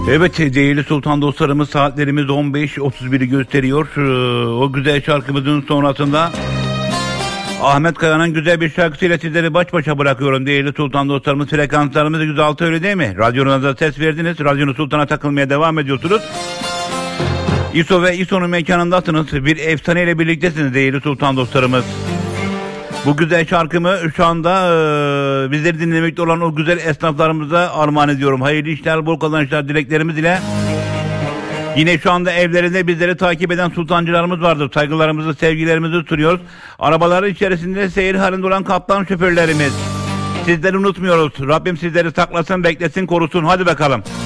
Evet değerli Sultan dostlarımız, saatlerimiz 15.31'i gösteriyor. O güzel şarkımızın sonrasında Ahmet Kaya'nın güzel bir şarkısıyla sizleri baş başa bırakıyorum değerli Sultan dostlarımız. Frekanslarımız 106, öyle değil mi? Radyonuza ses verdiniz. Radyonuz Sultan'a takılmaya devam ediyorsunuz. İso ve İso'nun mekanındasınız. Bir efsaneyle birliktesiniz değerli Sultan dostlarımız. Bu güzel şarkımı şu anda bizleri dinlemekte olan o güzel esnaflarımıza armağan ediyorum. Hayırlı işler, bol kazançlar dileklerimiz ile. Yine şu anda evlerinde bizleri takip eden sultancılarımız vardır. Saygılarımızı, sevgilerimizi sunuyoruz. Arabaların içerisinde seyir halinde olan kaplan şoförlerimiz. Sizleri unutmuyoruz. Rabbim sizleri saklasın, beklesin, korusun. Hadi bakalım.